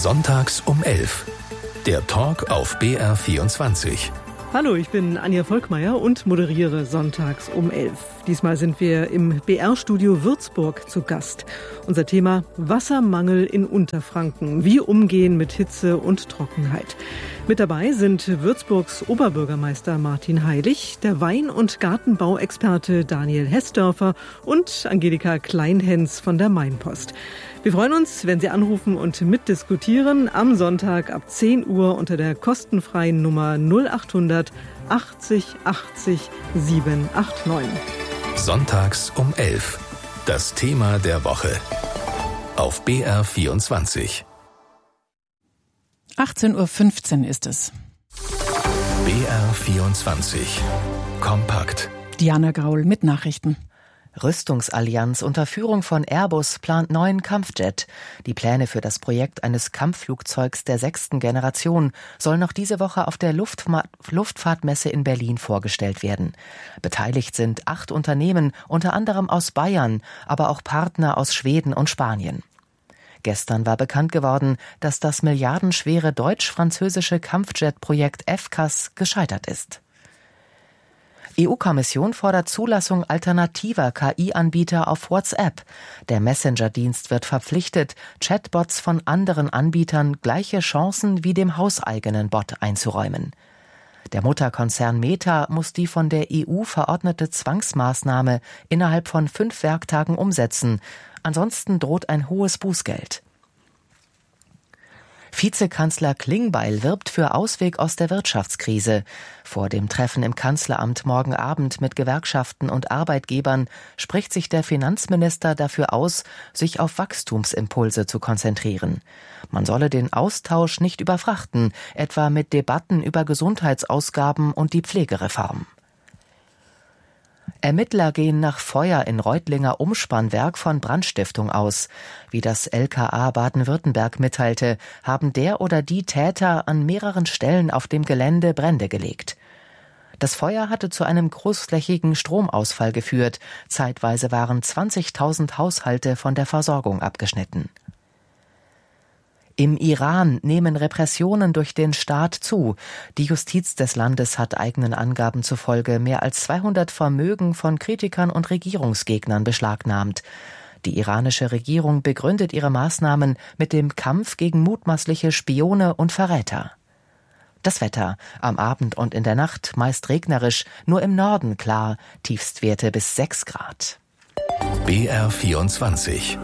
Sonntags um 11. Der Talk auf BR24. Hallo, ich bin Anja Volkmeier und moderiere Sonntags um 11. Diesmal sind wir im BR-Studio Würzburg zu Gast. Unser Thema: Wassermangel in Unterfranken. Wie umgehen mit Hitze und Trockenheit. Mit dabei sind Würzburgs Oberbürgermeister Martin Heilig, der Wein- und Gartenbauexperte Daniel Hessdörfer und Angelika Kleinhens von der Mainpost. Wir freuen uns, wenn Sie anrufen und mitdiskutieren am Sonntag ab 10 Uhr unter der kostenfreien Nummer 0800 80 80 789. Sonntags um 11. Das Thema der Woche. Auf BR24. 18.15 Uhr ist es. BR24. Kompakt. Diana Graul mit Nachrichten. Rüstungsallianz unter Führung von Airbus plant neuen Kampfjet. Die Pläne für das Projekt eines Kampfflugzeugs der 6. Generation sollen noch diese Woche auf der Luftfahrtmesse in Berlin vorgestellt werden. Beteiligt sind 8 Unternehmen, unter anderem aus Bayern, aber auch Partner aus Schweden und Spanien. Gestern war bekannt geworden, dass das milliardenschwere deutsch-französische Kampfjet-Projekt FCAS gescheitert ist. EU-Kommission fordert Zulassung alternativer KI-Anbieter auf WhatsApp. Der Messenger-Dienst wird verpflichtet, Chatbots von anderen Anbietern gleiche Chancen wie dem hauseigenen Bot einzuräumen. Der Mutterkonzern Meta muss die von der EU verordnete Zwangsmaßnahme innerhalb von 5 Werktagen umsetzen. Ansonsten droht ein hohes Bußgeld. Vizekanzler Klingbeil wirbt für Ausweg aus der Wirtschaftskrise. Vor dem Treffen im Kanzleramt morgen Abend mit Gewerkschaften und Arbeitgebern spricht sich der Finanzminister dafür aus, sich auf Wachstumsimpulse zu konzentrieren. Man solle den Austausch nicht überfrachten, etwa mit Debatten über Gesundheitsausgaben und die Pflegereform. Ermittler gehen nach Feuer in Reutlinger Umspannwerk von Brandstiftung aus. Wie das LKA Baden-Württemberg mitteilte, haben der oder die Täter an mehreren Stellen auf dem Gelände Brände gelegt. Das Feuer hatte zu einem großflächigen Stromausfall geführt. Zeitweise waren 20.000 Haushalte von der Versorgung abgeschnitten. Im Iran nehmen Repressionen durch den Staat zu. Die Justiz des Landes hat eigenen Angaben zufolge mehr als 200 Vermögen von Kritikern und Regierungsgegnern beschlagnahmt. Die iranische Regierung begründet ihre Maßnahmen mit dem Kampf gegen mutmaßliche Spione und Verräter. Das Wetter: am Abend und in der Nacht meist regnerisch, nur im Norden klar, Tiefstwerte bis 6 Grad. BR24.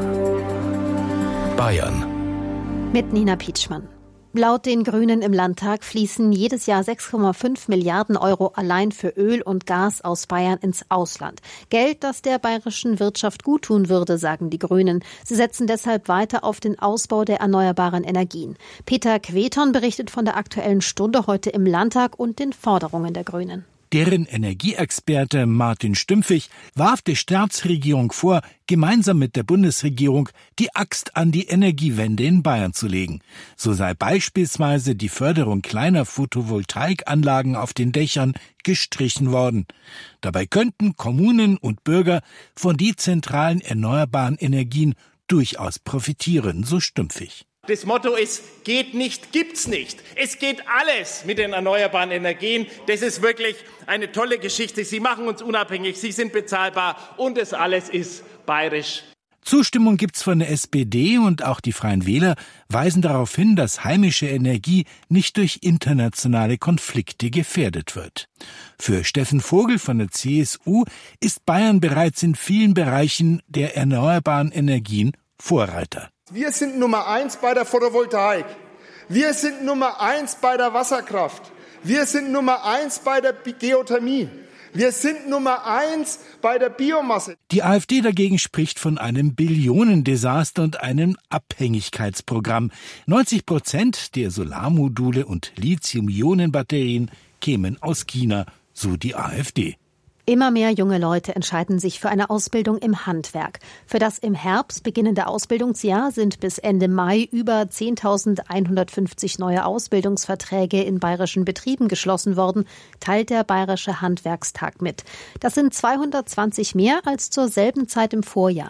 Bayern. Mit Nina Pietschmann. Laut den Grünen im Landtag fließen jedes Jahr 6,5 Milliarden Euro allein für Öl und Gas aus Bayern ins Ausland. Geld, das der bayerischen Wirtschaft guttun würde, sagen die Grünen. Sie setzen deshalb weiter auf den Ausbau der erneuerbaren Energien. Peter Queton berichtet von der Aktuellen Stunde heute im Landtag und den Forderungen der Grünen. Deren Energieexperte Martin Stümpfig warf der Staatsregierung vor, gemeinsam mit der Bundesregierung die Axt an die Energiewende in Bayern zu legen. So sei beispielsweise die Förderung kleiner Photovoltaikanlagen auf den Dächern gestrichen worden. Dabei könnten Kommunen und Bürger von dezentralen erneuerbaren Energien durchaus profitieren, so Stümpfig. Das Motto ist: geht nicht, gibt's nicht. Es geht alles mit den erneuerbaren Energien. Das ist wirklich eine tolle Geschichte. Sie machen uns unabhängig, sie sind bezahlbar und das alles ist bayerisch. Zustimmung gibt's von der SPD und auch die Freien Wähler weisen darauf hin, dass heimische Energie nicht durch internationale Konflikte gefährdet wird. Für Steffen Vogel von der CSU ist Bayern bereits in vielen Bereichen der erneuerbaren Energien Vorreiter. Wir sind Nummer 1 bei der Photovoltaik. Wir sind Nummer 1 bei der Wasserkraft. Wir sind Nummer 1 bei der Geothermie. Wir sind Nummer 1 bei der Biomasse. Die AfD dagegen spricht von einem Billionendesaster und einem Abhängigkeitsprogramm. 90% der Solarmodule und Lithium-Ionen-Batterien kämen aus China, so die AfD. Immer mehr junge Leute entscheiden sich für eine Ausbildung im Handwerk. Für das im Herbst beginnende Ausbildungsjahr sind bis Ende Mai über 10.150 neue Ausbildungsverträge in bayerischen Betrieben geschlossen worden, teilt der Bayerische Handwerkstag mit. Das sind 220 mehr als zur selben Zeit im Vorjahr.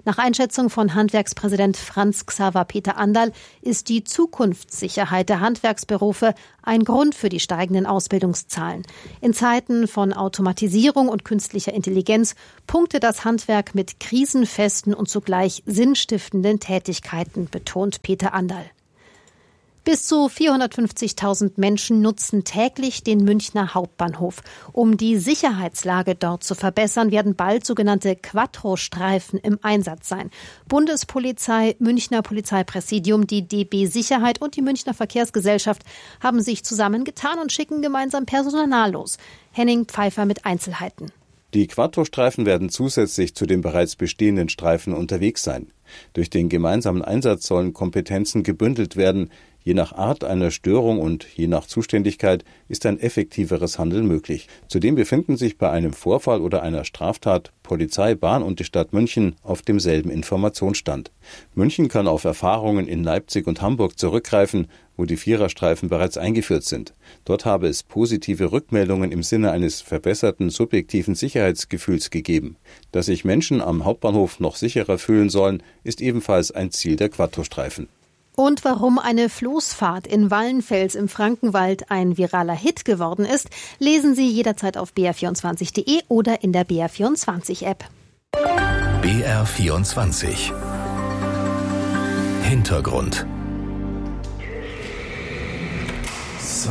Nach Einschätzung von Handwerkspräsident Franz Xaver Peter Anderl ist die Zukunftssicherheit der Handwerksberufe ein Grund für die steigenden Ausbildungszahlen. In Zeiten von Automatisierung und künstlicher Intelligenz punkte das Handwerk mit krisenfesten und zugleich sinnstiftenden Tätigkeiten, betont Peter Anderl. Bis zu 450.000 Menschen nutzen täglich den Münchner Hauptbahnhof. Um die Sicherheitslage dort zu verbessern, werden bald sogenannte Quattro-Streifen im Einsatz sein. Bundespolizei, Münchner Polizeipräsidium, die DB Sicherheit und die Münchner Verkehrsgesellschaft haben sich zusammengetan und schicken gemeinsam Personal los. Henning Pfeiffer mit Einzelheiten. Die Quattro-Streifen werden zusätzlich zu den bereits bestehenden Streifen unterwegs sein. Durch den gemeinsamen Einsatz sollen Kompetenzen gebündelt werden. Je nach Art einer Störung und je nach Zuständigkeit ist ein effektiveres Handeln möglich. Zudem befinden sich bei einem Vorfall oder einer Straftat Polizei, Bahn und die Stadt München auf demselben Informationsstand. München kann auf Erfahrungen in Leipzig und Hamburg zurückgreifen, wo die Viererstreifen bereits eingeführt sind. Dort habe es positive Rückmeldungen im Sinne eines verbesserten subjektiven Sicherheitsgefühls gegeben. Dass sich Menschen am Hauptbahnhof noch sicherer fühlen sollen, ist ebenfalls ein Ziel der Quattro-Streifen. Und warum eine Floßfahrt in Wallenfels im Frankenwald ein viraler Hit geworden ist, lesen Sie jederzeit auf br24.de oder in der BR24-App. BR24 Hintergrund. So.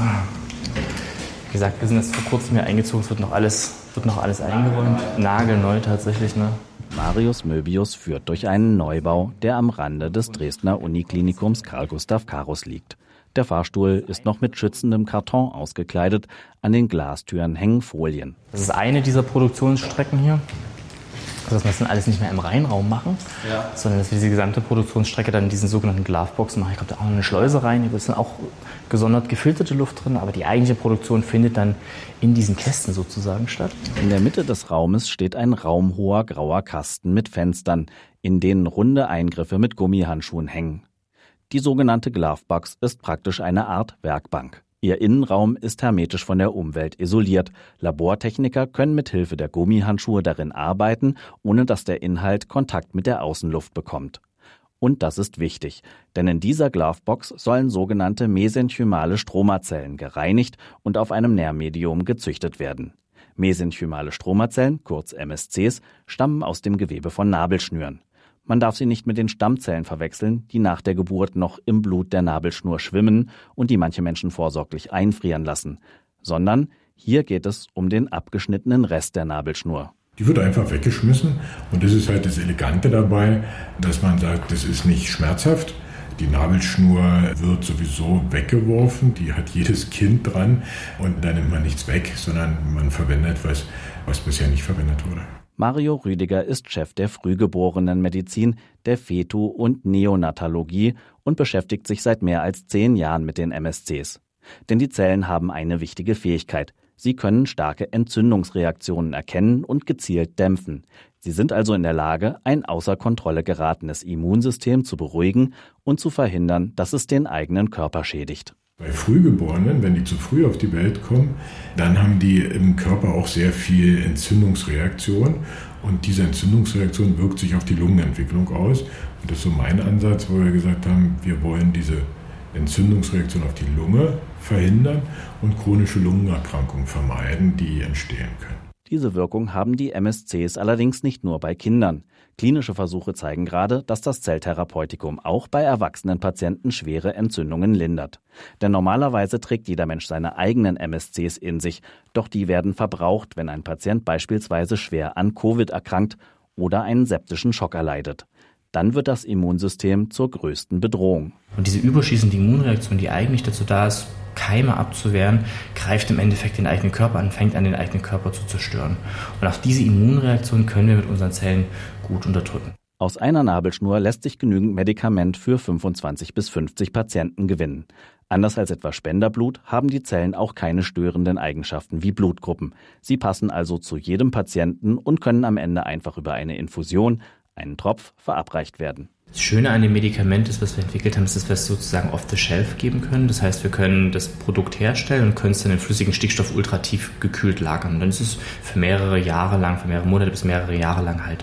Wie gesagt, wir sind jetzt vor kurzem hier eingezogen, es wird noch alles eingeräumt. Nagelneu tatsächlich, ne? Marius Möbius führt durch einen Neubau, der am Rande des Dresdner Uniklinikums Carl Gustav Carus liegt. Der Fahrstuhl ist noch mit schützendem Karton ausgekleidet, an den Glastüren hängen Folien. Das ist eine dieser Produktionsstrecken hier. Dass wir das dann alles nicht mehr im Reihenraum machen, sondern dass wir diese gesamte Produktionsstrecke dann in diesen sogenannten Gloveboxen machen. Hier kommt da auch noch eine Schleuse rein, hier ist dann auch gesondert gefilterte Luft drin, aber die eigentliche Produktion findet dann in diesen Kästen sozusagen statt. In der Mitte des Raumes steht ein raumhoher grauer Kasten mit Fenstern, in denen runde Eingriffe mit Gummihandschuhen hängen. Die sogenannte Glovebox ist praktisch eine Art Werkbank. Ihr Innenraum ist hermetisch von der Umwelt isoliert. Labortechniker können mit Hilfe der Gummihandschuhe darin arbeiten, ohne dass der Inhalt Kontakt mit der Außenluft bekommt. Und das ist wichtig, denn in dieser Glovebox sollen sogenannte mesenchymale Stromazellen gereinigt und auf einem Nährmedium gezüchtet werden. Mesenchymale Stromazellen, kurz MSCs, stammen aus dem Gewebe von Nabelschnüren. Man darf sie nicht mit den Stammzellen verwechseln, die nach der Geburt noch im Blut der Nabelschnur schwimmen und die manche Menschen vorsorglich einfrieren lassen, sondern hier geht es um den abgeschnittenen Rest der Nabelschnur. Die wird einfach weggeschmissen und das ist halt das Elegante dabei, dass man sagt, das ist nicht schmerzhaft. Die Nabelschnur wird sowieso weggeworfen, die hat jedes Kind dran und da nimmt man nichts weg, sondern man verwendet was bisher nicht verwendet wurde. Mario Rüdiger ist Chef der Frühgeborenenmedizin, der Fetu- und Neonatologie und beschäftigt sich seit mehr als 10 Jahren mit den MSCs. Denn die Zellen haben eine wichtige Fähigkeit. Sie können starke Entzündungsreaktionen erkennen und gezielt dämpfen. Sie sind also in der Lage, ein außer Kontrolle geratenes Immunsystem zu beruhigen und zu verhindern, dass es den eigenen Körper schädigt. Bei Frühgeborenen, wenn die zu früh auf die Welt kommen, dann haben die im Körper auch sehr viel Entzündungsreaktion und diese Entzündungsreaktion wirkt sich auf die Lungenentwicklung aus. Und das ist so mein Ansatz, wo wir gesagt haben, wir wollen diese Entzündungsreaktion auf die Lunge verhindern und chronische Lungenerkrankungen vermeiden, die entstehen können. Diese Wirkung haben die MSCs allerdings nicht nur bei Kindern. Klinische Versuche zeigen gerade, dass das Zelltherapeutikum auch bei erwachsenen Patienten schwere Entzündungen lindert. Denn normalerweise trägt jeder Mensch seine eigenen MSCs in sich, doch die werden verbraucht, wenn ein Patient beispielsweise schwer an Covid erkrankt oder einen septischen Schock erleidet. Dann wird das Immunsystem zur größten Bedrohung. Und diese überschießende Immunreaktion, die eigentlich dazu da ist, Keime abzuwehren, greift im Endeffekt den eigenen Körper an, fängt an, den eigenen Körper zu zerstören. Und auch diese Immunreaktion können wir mit unseren Zellen gut unterdrücken. Aus einer Nabelschnur lässt sich genügend Medikament für 25 bis 50 Patienten gewinnen. Anders als etwa Spenderblut haben die Zellen auch keine störenden Eigenschaften wie Blutgruppen. Sie passen also zu jedem Patienten und können am Ende einfach über eine Infusion, einen Tropf, verabreicht werden. Das Schöne an dem Medikament ist, was wir entwickelt haben, ist, dass wir es sozusagen off the shelf geben können. Das heißt, wir können das Produkt herstellen und können es dann in flüssigen Stickstoff ultratief gekühlt lagern. Und dann ist es für mehrere Jahre lang, für mehrere Monate bis mehrere Jahre lang haltbar.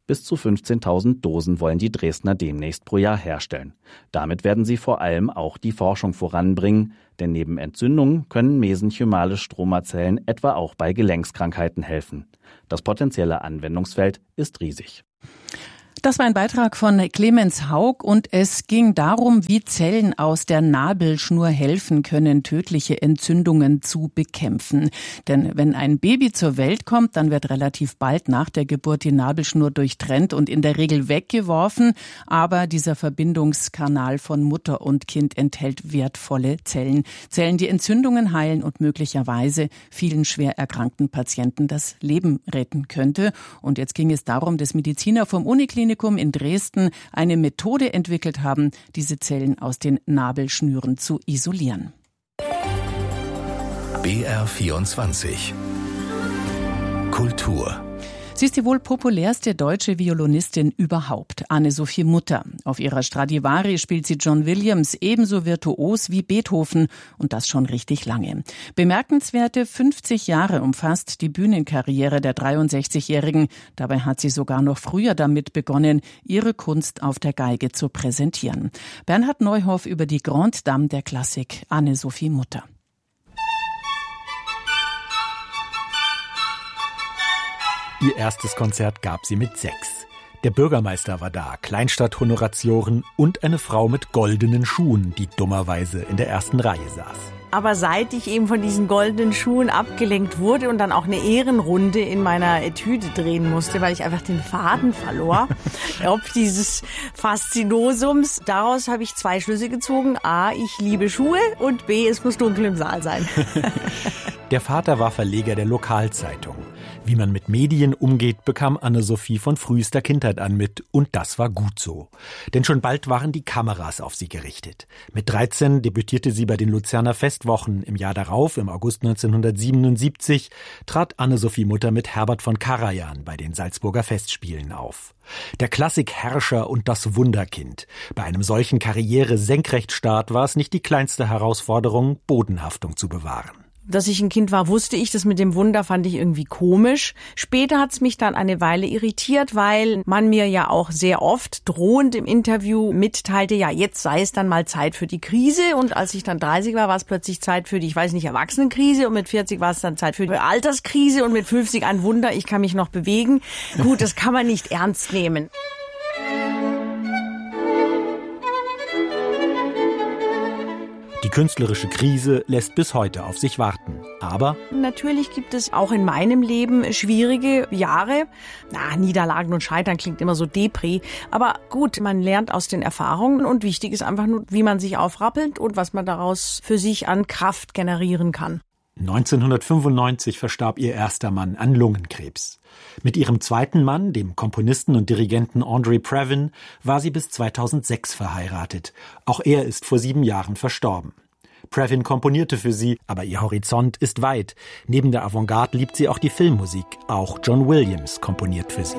Bis zu 15.000 Dosen wollen die Dresdner demnächst pro Jahr herstellen. Damit werden sie vor allem auch die Forschung voranbringen, denn neben Entzündungen können mesenchymale Stromazellen etwa auch bei Gelenkskrankheiten helfen. Das potenzielle Anwendungsfeld ist riesig. Das war ein Beitrag von Clemens Haug und es ging darum, wie Zellen aus der Nabelschnur helfen können, tödliche Entzündungen zu bekämpfen. Denn wenn ein Baby zur Welt kommt, dann wird relativ bald nach der Geburt die Nabelschnur durchtrennt und in der Regel weggeworfen. Aber dieser Verbindungskanal von Mutter und Kind enthält wertvolle Zellen. Zellen, die Entzündungen heilen und möglicherweise vielen schwer erkrankten Patienten das Leben retten könnte. Und jetzt ging es darum, dass Mediziner vom Uniklinikum in Dresden eine Methode entwickelt haben, diese Zellen aus den Nabelschnüren zu isolieren. BR24 Kultur. Sie ist die wohl populärste deutsche Violinistin überhaupt, Anne-Sophie Mutter. Auf ihrer Stradivari spielt sie John Williams ebenso virtuos wie Beethoven und das schon richtig lange. Bemerkenswerte 50 Jahre umfasst die Bühnenkarriere der 63-Jährigen. Dabei hat sie sogar noch früher damit begonnen, ihre Kunst auf der Geige zu präsentieren. Bernhard Neuhoff über die Grande Dame der Klassik, Anne-Sophie Mutter. Ihr erstes Konzert gab sie mit 6. Der Bürgermeister war da, Kleinstadt-Honoratioren und eine Frau mit goldenen Schuhen, die dummerweise in der ersten Reihe saß. Aber seit ich eben von diesen goldenen Schuhen abgelenkt wurde und dann auch eine Ehrenrunde in meiner Etüde drehen musste, weil ich einfach den Faden verlor, ob dieses Faszinosums, daraus habe ich 2 Schlüsse gezogen. A, ich liebe Schuhe und B, es muss dunkel im Saal sein. Der Vater war Verleger der Lokalzeitung. Wie man mit Medien umgeht, bekam Anne-Sophie von frühester Kindheit an mit. Und das war gut so. Denn schon bald waren die Kameras auf sie gerichtet. Mit 13 debütierte sie bei den Luzerner Festwochen. Im Jahr darauf, im August 1977, trat Anne-Sophie Mutter mit Herbert von Karajan bei den Salzburger Festspielen auf. Der Klassikherrscher und das Wunderkind. Bei einem solchen Karriere-Senkrechtstart war es nicht die kleinste Herausforderung, Bodenhaftung zu bewahren. Dass ich ein Kind war, wusste ich. Das mit dem Wunder fand ich irgendwie komisch. Später hat es mich dann eine Weile irritiert, weil man mir ja auch sehr oft drohend im Interview mitteilte, ja, jetzt sei es dann mal Zeit für die Krise. Und als ich dann 30 war, war es plötzlich Zeit für die, ich weiß nicht, Erwachsenenkrise. Und mit 40 war es dann Zeit für die Alterskrise. Und mit 50 ein Wunder, ich kann mich noch bewegen. Gut, das kann man nicht ernst nehmen. Die künstlerische Krise lässt bis heute auf sich warten. Aber natürlich gibt es auch in meinem Leben schwierige Jahre. Niederlagen und Scheitern klingt immer so Deprä. Aber gut, man lernt aus den Erfahrungen und wichtig ist einfach nur, wie man sich aufrappelt und was man daraus für sich an Kraft generieren kann. 1995 verstarb ihr erster Mann an Lungenkrebs. Mit ihrem zweiten Mann, dem Komponisten und Dirigenten Andre Previn, war sie bis 2006 verheiratet. Auch er ist vor 7 Jahren verstorben. Previn komponierte für sie, aber ihr Horizont ist weit. Neben der Avantgarde liebt sie auch die Filmmusik. Auch John Williams komponiert für sie.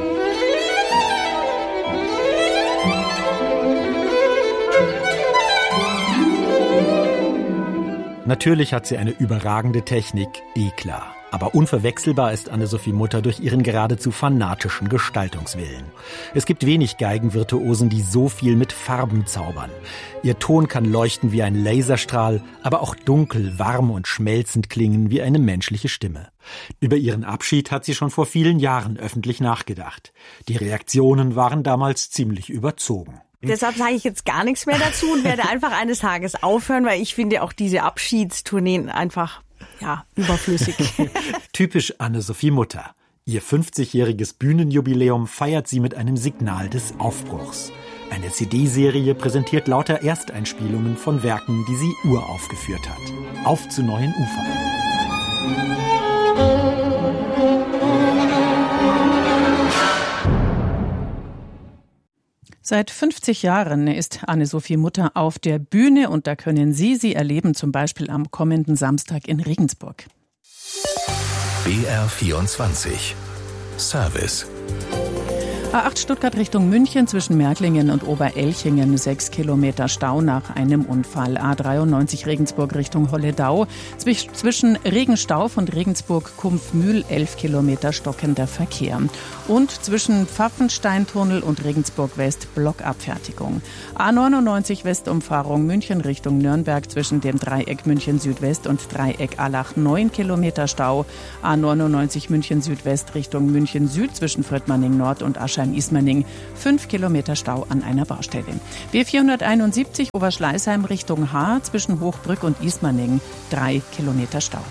Natürlich hat sie eine überragende Technik, klar. Aber unverwechselbar ist Anne-Sophie Mutter durch ihren geradezu fanatischen Gestaltungswillen. Es gibt wenig Geigenvirtuosen, die so viel mit Farben zaubern. Ihr Ton kann leuchten wie ein Laserstrahl, aber auch dunkel, warm und schmelzend klingen wie eine menschliche Stimme. Über ihren Abschied hat sie schon vor vielen Jahren öffentlich nachgedacht. Die Reaktionen waren damals ziemlich überzogen. Deshalb sage ich jetzt gar nichts mehr dazu und werde einfach eines Tages aufhören, weil ich finde auch diese Abschiedstourneen einfach, überflüssig. Typisch Anne-Sophie Mutter. Ihr 50-jähriges Bühnenjubiläum feiert sie mit einem Signal des Aufbruchs. Eine CD-Serie präsentiert lauter Ersteinspielungen von Werken, die sie uraufgeführt hat. Auf zu neuen Ufern. Seit 50 Jahren ist Anne-Sophie Mutter auf der Bühne und da können Sie erleben, zum Beispiel am kommenden Samstag in Regensburg. BR24 Service. A8 Stuttgart Richtung München zwischen Märklingen und Oberelchingen 6 Kilometer Stau nach einem Unfall. A93 Regensburg Richtung Holledau zwischen Regenstauf und Regensburg-Kumpfmühl 11 Kilometer stockender Verkehr. Und zwischen Pfaffensteintunnel und Regensburg West Blockabfertigung. A99 Westumfahrung München Richtung Nürnberg zwischen dem Dreieck München Südwest und Dreieck Allach 9 Kilometer Stau. A99 München Südwest Richtung München Süd zwischen Fröttmanning Nord und Aschheim-Ismaning 5 Kilometer Stau an einer Baustelle. B471 Oberschleißheim Richtung Haar zwischen Hochbrück und Ismaning 3 Kilometer Stau.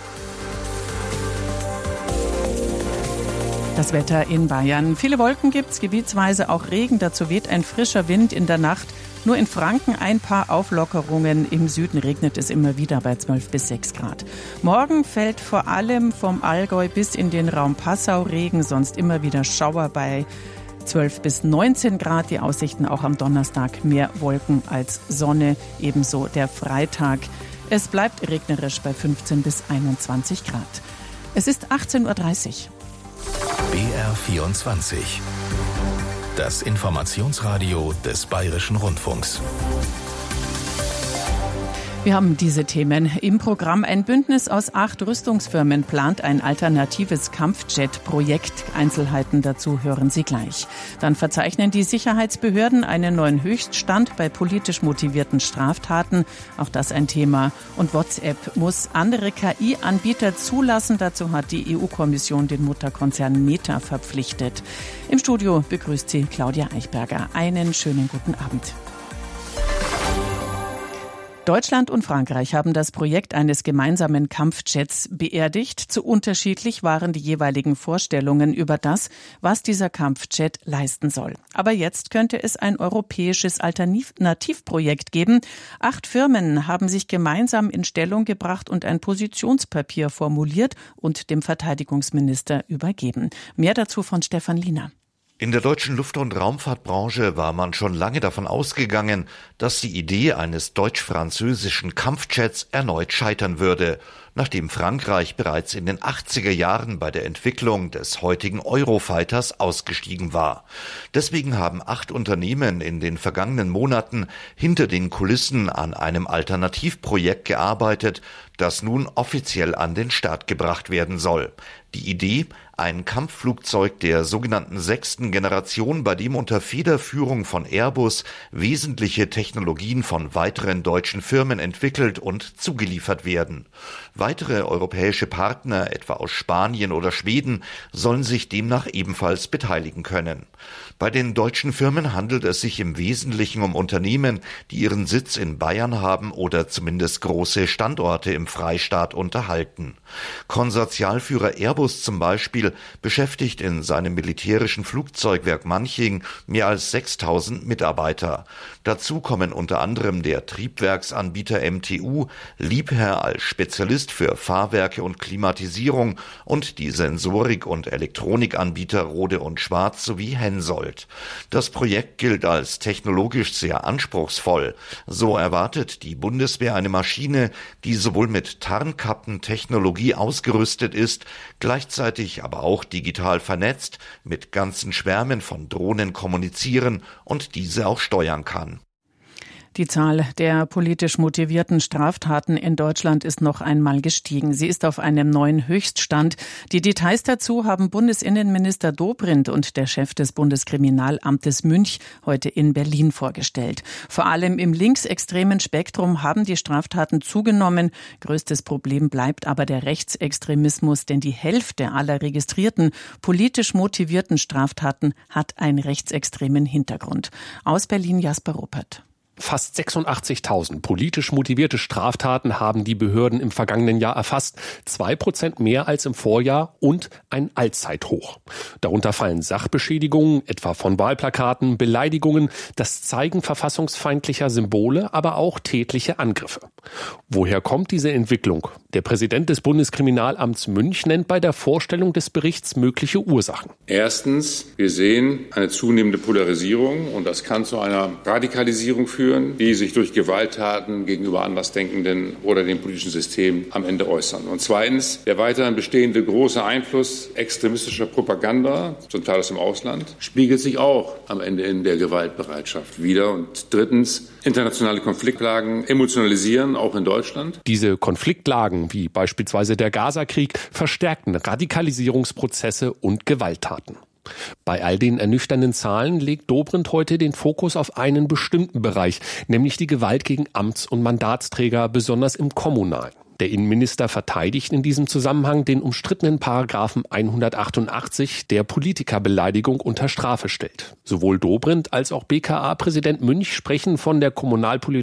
Das Wetter in Bayern. Viele Wolken gibt's, gebietsweise auch Regen. Dazu weht ein frischer Wind in der Nacht. Nur in Franken ein paar Auflockerungen. Im Süden regnet es immer wieder bei 12 bis 6 Grad. Morgen fällt vor allem vom Allgäu bis in den Raum Passau Regen, sonst immer wieder Schauer bei 12 bis 19 Grad. Die Aussichten auch am Donnerstag mehr Wolken als Sonne. Ebenso der Freitag. Es bleibt regnerisch bei 15 bis 21 Grad. Es ist 18.30 Uhr. BR24. Das Informationsradio des Bayerischen Rundfunks. Wir haben diese Themen im Programm. Ein Bündnis aus 8 Rüstungsfirmen plant ein alternatives Kampfjet-Projekt. Einzelheiten dazu hören Sie gleich. Dann verzeichnen die Sicherheitsbehörden einen neuen Höchststand bei politisch motivierten Straftaten. Auch das ein Thema. Und WhatsApp muss andere KI-Anbieter zulassen. Dazu hat die EU-Kommission den Mutterkonzern Meta verpflichtet. Im Studio begrüßt Sie Claudia Eichberger. Einen schönen guten Abend. Deutschland und Frankreich haben das Projekt eines gemeinsamen Kampfjets beerdigt. Zu unterschiedlich waren die jeweiligen Vorstellungen über das, was dieser Kampfjet leisten soll. Aber jetzt könnte es ein europäisches Alternativprojekt geben. 8 Firmen haben sich gemeinsam in Stellung gebracht und ein Positionspapier formuliert und dem Verteidigungsminister übergeben. Mehr dazu von Stefan Liener. In der deutschen Luft- und Raumfahrtbranche war man schon lange davon ausgegangen, dass die Idee eines deutsch-französischen Kampfjets erneut scheitern würde, nachdem Frankreich bereits in den 80er Jahren bei der Entwicklung des heutigen Eurofighters ausgestiegen war. Deswegen haben 8 Unternehmen in den vergangenen Monaten hinter den Kulissen an einem Alternativprojekt gearbeitet, das nun offiziell an den Start gebracht werden soll. Die Idee: ein Kampfflugzeug der sogenannten 6. Generation, bei dem unter Federführung von Airbus wesentliche Technologien von weiteren deutschen Firmen entwickelt und zugeliefert werden. Weitere europäische Partner, etwa aus Spanien oder Schweden, sollen sich demnach ebenfalls beteiligen können. Bei den deutschen Firmen handelt es sich im Wesentlichen um Unternehmen, die ihren Sitz in Bayern haben oder zumindest große Standorte im Freistaat unterhalten. Konsortialführer Airbus zum Beispiel beschäftigt in seinem militärischen Flugzeugwerk Manching mehr als 6.000 Mitarbeiter. Dazu kommen unter anderem der Triebwerksanbieter MTU, Liebherr als Spezialist für Fahrwerke und Klimatisierung und die Sensorik- und Elektronikanbieter Rode und Schwarz sowie Hensoldt. Das Projekt gilt als technologisch sehr anspruchsvoll. So erwartet die Bundeswehr eine Maschine, die sowohl mit Tarnkappentechnologie ausgerüstet ist, gleichzeitig aber auch digital vernetzt, mit ganzen Schwärmen von Drohnen kommunizieren und diese auch steuern kann. Die Zahl der politisch motivierten Straftaten in Deutschland ist noch einmal gestiegen. Sie ist auf einem neuen Höchststand. Die Details dazu haben Bundesinnenminister Dobrindt und der Chef des Bundeskriminalamtes Münch heute in Berlin vorgestellt. Vor allem im linksextremen Spektrum haben die Straftaten zugenommen. Größtes Problem bleibt aber der Rechtsextremismus, denn die Hälfte aller registrierten politisch motivierten Straftaten hat einen rechtsextremen Hintergrund. Aus Berlin Jasper Ruppert. Fast 86.000 politisch motivierte Straftaten haben die Behörden im vergangenen Jahr erfasst. 2% mehr als im Vorjahr und ein Allzeithoch. Darunter fallen Sachbeschädigungen, etwa von Wahlplakaten, Beleidigungen, das Zeigen verfassungsfeindlicher Symbole, aber auch tätliche Angriffe. Woher kommt diese Entwicklung? Der Präsident des Bundeskriminalamts Münch nennt bei der Vorstellung des Berichts mögliche Ursachen. Erstens, wir sehen eine zunehmende Polarisierung und das kann zu einer Radikalisierung führen. führen, die sich durch Gewalttaten gegenüber Andersdenkenden oder dem politischen System am Ende äußern. Und zweitens, der weiterhin bestehende große Einfluss extremistischer Propaganda, zum Teil aus dem Ausland, spiegelt sich auch am Ende in der Gewaltbereitschaft wider. Und drittens, internationale Konfliktlagen emotionalisieren, auch in Deutschland. Diese Konfliktlagen, wie beispielsweise der Gaza-Krieg, verstärkten Radikalisierungsprozesse und Gewalttaten. Bei all den ernüchternden Zahlen legt Dobrindt heute den Fokus auf einen bestimmten Bereich, nämlich die Gewalt gegen Amts- und Mandatsträger, besonders im Kommunalen. Der Innenminister verteidigt in diesem Zusammenhang den umstrittenen Paragraphen 188, der Politikerbeleidigung unter Strafe stellt. Sowohl Dobrindt als auch BKA-Präsident Münch sprechen von der Kommunalpolitik